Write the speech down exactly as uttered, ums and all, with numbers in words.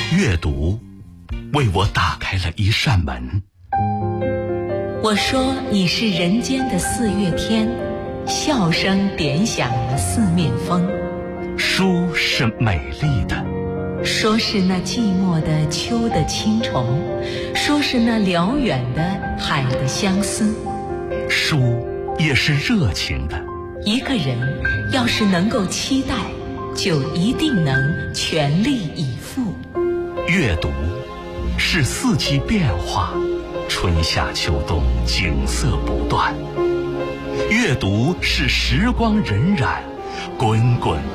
阅读为我打开了一扇门。 我说你是人间的四月天，笑声点响了四面风。 书是美丽的， 说是那寂寞的秋的青虫，说是那辽远的海的相思。 书也是热情的。 一个人要是能够期待，就一定能全力以赴。 阅读是四季变化，春夏秋冬景色不断。阅读是时光荏苒，滚滚